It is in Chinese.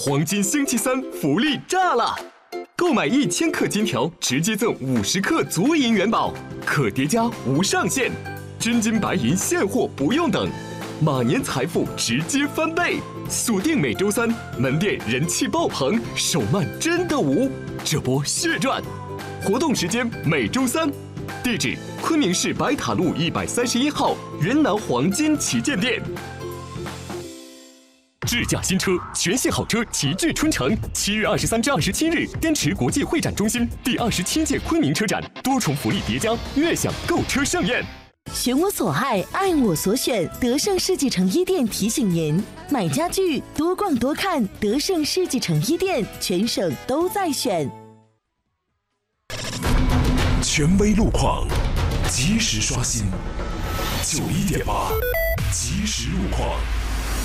黄金星期三福利炸了！购买1000克金条，直接赠50克足银元宝，可叠加无上限，真金白银现货不用等，马年财富直接翻倍！锁定每周三，门店人气爆棚，手慢真的无，这波血赚！活动时间每周三，地址昆明市白塔路131号元南黄金旗舰店。智驾新车，全系好车齐聚春城。7月23至27日，滇池国际会展中心第27届昆明车展，多重福利叠加，悦享购车盛宴。 选我所爱，爱我所选。德胜世纪城一店提醒您：买家具多逛多看，德胜世纪城一店，全省都在选。 权威路况，及时刷新。91.8，及时路况。